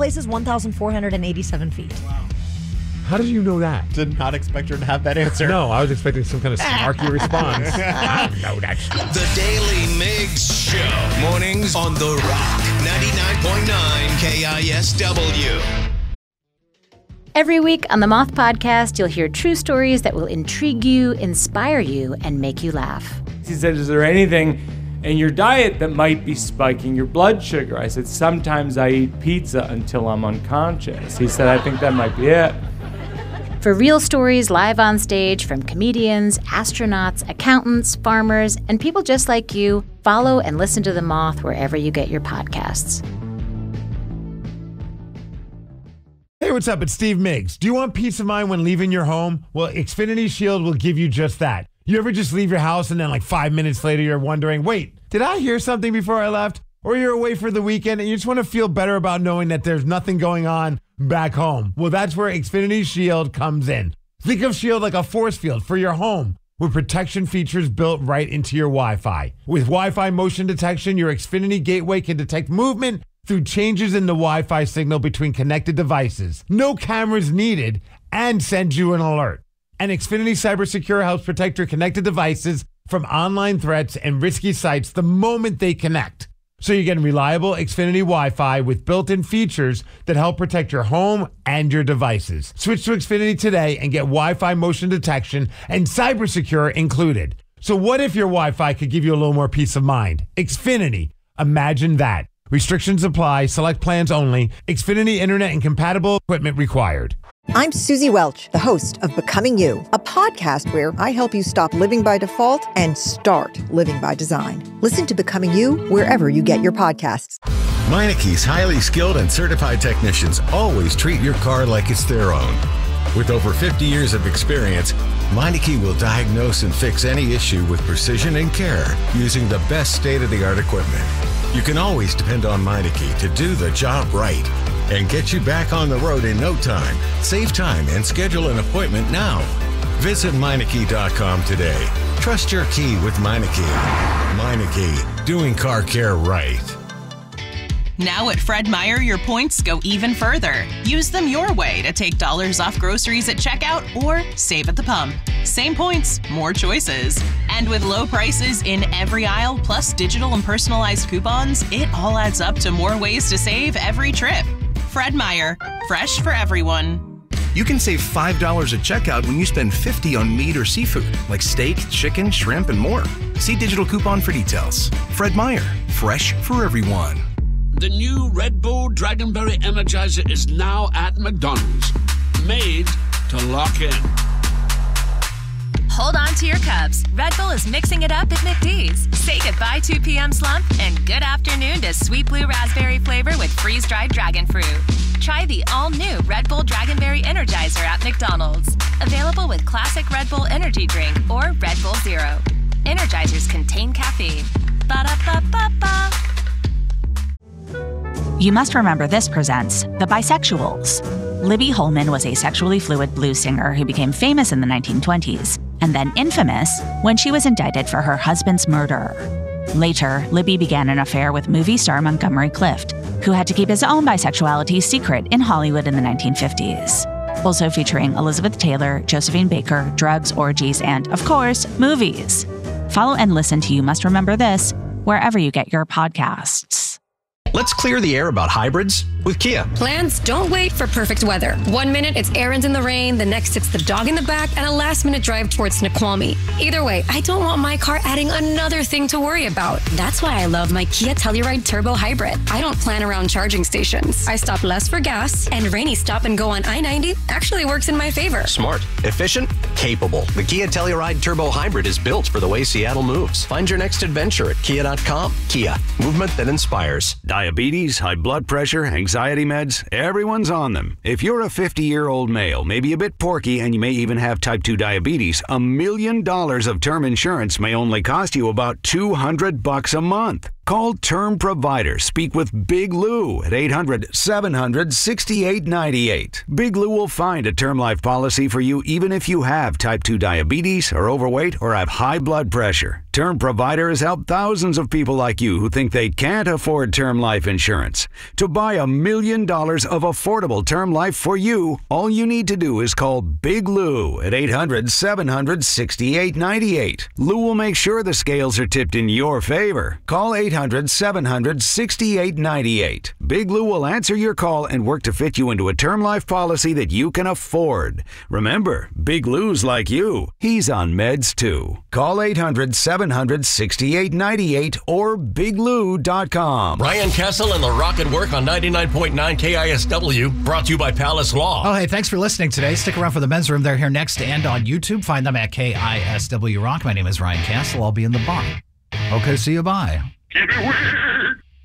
place is 1,487 feet. Wow. How did you know that? Did not expect her to have that answer. No, I was expecting some kind of snarky response. I don't know that. The Daily Migs Show. Mornings on The Rock. 99.9 KISW. Every week on the Moth Podcast, you'll hear true stories that will intrigue you, inspire you, and make you laugh. He said, is there anything in your diet that might be spiking your blood sugar? I said, sometimes I eat pizza until I'm unconscious. He said, I think that might be it. For real stories live on stage from comedians, astronauts, accountants, farmers, and people just like you, follow and listen to The Moth wherever you get your podcasts. Hey, what's up? It's Steve Miggs. Do you want peace of mind when leaving your home? Well, Xfinity Shield will give you just that. You ever just leave your house and then like 5 minutes later you're wondering, wait, did I hear something before I left? Or you're away for the weekend and you just want to feel better about knowing that there's nothing going on back home. Well, that's where Xfinity Shield comes in. Think of Shield like a force field for your home with protection features built right into your Wi-Fi. With Wi-Fi motion detection, your Xfinity gateway can detect movement through changes in the Wi-Fi signal between connected devices. No cameras needed and sends you an alert. And Xfinity CyberSecure helps protect your connected devices from online threats and risky sites the moment they connect. So you get reliable Xfinity Wi-Fi with built-in features that help protect your home and your devices. Switch to Xfinity today and get Wi-Fi motion detection and CyberSecure included. So what if your Wi-Fi could give you a little more peace of mind? Xfinity. Imagine that. Restrictions apply. Select plans only. Xfinity Internet and compatible equipment required. I'm Susie Welch, the host of Becoming You, a podcast where I help you stop living by default and start living by design. Listen to Becoming You wherever you get your podcasts. Meineke's highly skilled and certified technicians always treat your car like it's their own. With over 50 years of experience, Meineke will diagnose and fix any issue with precision and care using the best state-of-the-art equipment. You can always depend on Meineke to do the job right and get you back on the road in no time. Save time and schedule an appointment now. Visit Meineke.com today. Trust your key with Meineke. Meineke, doing car care right. Now at Fred Meyer, your points go even further. Use them your way to take dollars off groceries at checkout or save at the pump. Same points, more choices. And with low prices in every aisle, plus digital and personalized coupons, it all adds up to more ways to save every trip. Fred Meyer, fresh for everyone. You can save $5 at checkout when you spend $50 on meat or seafood, like steak, chicken, shrimp, and more. See digital coupon for details. Fred Meyer, fresh for everyone. The new Red Bull Dragonberry Energizer is now at McDonald's. Made to lock in. Hold on to your cups. Red Bull is mixing it up at McD's. Say goodbye 2 p.m. slump and good afternoon to sweet blue raspberry flavor with freeze-dried dragon fruit. Try the all-new Red Bull Dragonberry Energizer at McDonald's. Available with classic Red Bull energy drink or Red Bull Zero. Energizers contain caffeine. Ba-da-ba-ba-ba. You Must Remember This presents The Bisexuals. Libby Holman was a sexually fluid blues singer who became famous in the 1920s, and then infamous when she was indicted for her husband's murder. Later, Libby began an affair with movie star Montgomery Clift, who had to keep his own bisexuality secret in Hollywood in the 1950s. Also featuring Elizabeth Taylor, Josephine Baker, drugs, orgies, and, of course, movies. Follow and listen to You Must Remember This wherever you get your podcasts. Let's clear the air about hybrids with Kia. Plans don't wait for perfect weather. 1 minute it's errands in the rain, the next it's the dog in the back, and a last-minute drive towards Snoqualmie. Either way, I don't want my car adding another thing to worry about. That's why I love my Kia Telluride Turbo Hybrid. I don't plan around charging stations. I stop less for gas, and rainy stop and go on I-90 actually works in my favor. Smart, efficient, capable. The Kia Telluride Turbo Hybrid is built for the way Seattle moves. Find your next adventure at kia.com. Kia, movement that inspires. Diabetes, high blood pressure, anxiety meds, everyone's on them. If you're a 50-year-old male, maybe a bit porky, and you may even have type 2 diabetes, $1 million of term insurance may only cost you about $200 a month. Call Term Provider. Speak with Big Lou at 800-700-6898. Big Lou will find a term life policy for you even if you have type 2 diabetes, are overweight, or have high blood pressure. Term Provider has helped thousands of people like you who think they can't afford term life insurance. To buy $1 million of affordable term life for you, all you need to do is call Big Lou at 800-700-6898. Lou will make sure the scales are tipped in your favor. Call 800-700-6898. Big Lou will answer your call and work to fit you into a term life policy that you can afford. Remember, Big Lou's like you. He's on meds too. Call 800-700-6898 or biglou.com. Ryan Castle and the Rocket Work on 99.9 KISW, brought to you by Palace Law. Oh, hey, thanks for listening today. Stick around for the men's room. They're here next and on YouTube. Find them at KISW Rock. My name is Ryan Castle. I'll be in the bar. Okay, see you. Bye. Keep it weird.